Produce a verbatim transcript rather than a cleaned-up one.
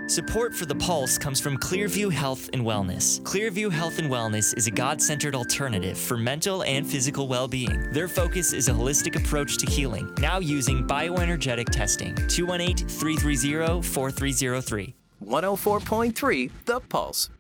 Support for The Pulse comes from Clearview Health and Wellness. Clearview Health and Wellness is a God-centered alternative for mental and physical well-being. Their focus is a holistic approach to healing, now using bioenergetic testing. two one eight, three three zero, four three zero three. one oh four point three The Pulse.